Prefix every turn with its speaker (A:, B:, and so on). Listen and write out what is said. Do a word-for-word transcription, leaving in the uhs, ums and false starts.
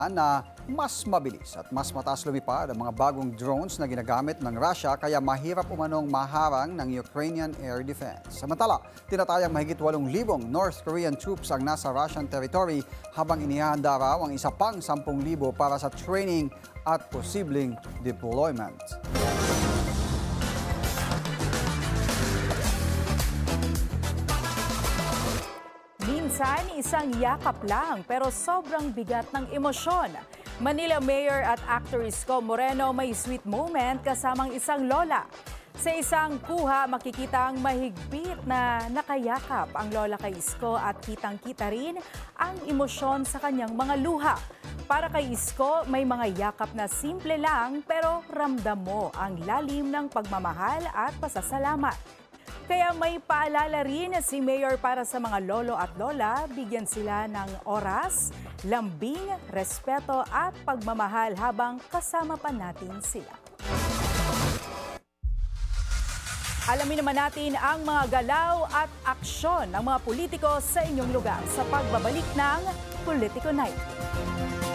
A: na mas mabilis at mas mataas lumipad ang mga bagong drones na ginagamit ng Russia kaya mahirap umanong maharang ng Ukrainian Air Defense. Samantala, tinatayang mahigit walong libong North Korean troops ang nasa Russian territory habang inihahanda raw ang isa pang sampung libo para sa training at posibleng deployment.
B: Minsan, isang yakap lang pero sobrang bigat ng emosyon. Manila Mayor at actor Isko Moreno may sweet moment kasamang isang lola. Sa isang kuha, makikita ang mahigpit na nakayakap ang lola kay Isko at kitang-kita rin ang emosyon sa kanyang mga luha. Para kay Isko, may mga yakap na simple lang pero ramdam mo ang lalim ng pagmamahal at pasasalamat. Kaya may paalala rin si Mayor para sa mga lolo at lola, bigyan sila ng oras, lambing, respeto at pagmamahal habang kasama pa natin sila. Alamin naman natin ang mga galaw at aksyon ng mga politiko sa inyong lugar sa pagbabalik ng Politico Night.